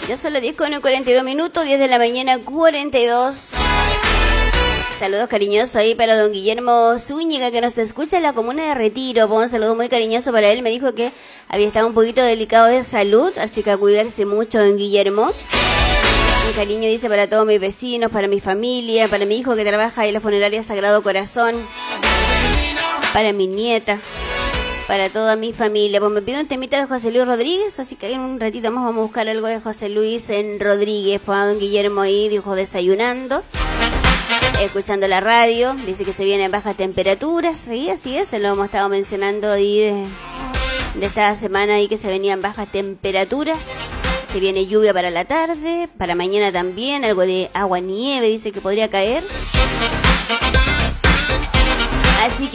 Ya son las 10 con 42 minutos, 10 de la mañana, 42. Saludos cariñosos ahí para don Guillermo Zúñiga, que nos escucha en la comuna de Retiro. Un saludo muy cariñoso para él. Me dijo que había estado un poquito delicado de salud, así que a cuidarse mucho, don Guillermo. Un cariño dice para todos mis vecinos, para mi familia, para mi hijo que trabaja en la funeraria Sagrado Corazón, para mi nieta, para toda mi familia. Pues me pido un temita de José Luis Rodríguez, así que en un ratito más vamos a buscar algo de José Luis en Rodríguez. Pues a don Guillermo ahí dijo desayunando, escuchando la radio, dice que se vienen bajas temperaturas, sí, así es, se lo hemos estado mencionando ahí de esta semana ahí que se venían bajas temperaturas, se viene lluvia para la tarde, para mañana también, algo de agua nieve dice que podría caer, así